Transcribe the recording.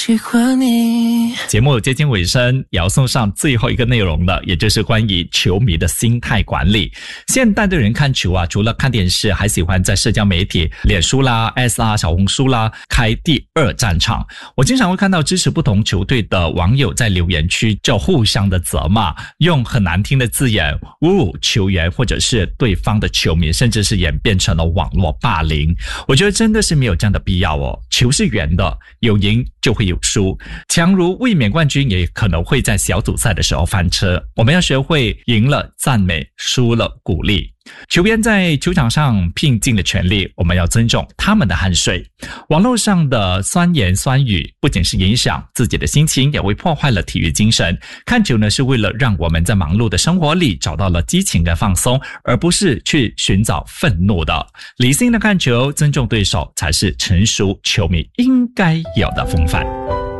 喜欢你。 节目接近尾声，也要送上最后一个内容了，也就是关于球迷的心态管理。现代的人看球啊，除了看电视，还喜欢在社交媒体脸书啦、S 啦、小红书啦开第二战场。我经常会看到支持不同球队的网友在留言区就互相的责骂，用很难听的字眼侮辱球员或者是对方的球迷，甚至是演变成了网络霸凌。我觉得真的是没有这样的必要哦。球是圆的，有赢就会有输，强如卫冕冠军也可能会在小组赛的时候翻车。我们要学会赢了赞美，输了鼓励。球员在球场上拼尽了全力，我们要尊重他们的汗水。网络上的酸言酸语不仅是影响自己的心情，也会破坏了体育精神。看球呢，是为了让我们在忙碌的生活里找到了激情跟放松，而不是去寻找愤怒的。理性的看球，尊重对手，才是成熟球迷应该有的风范。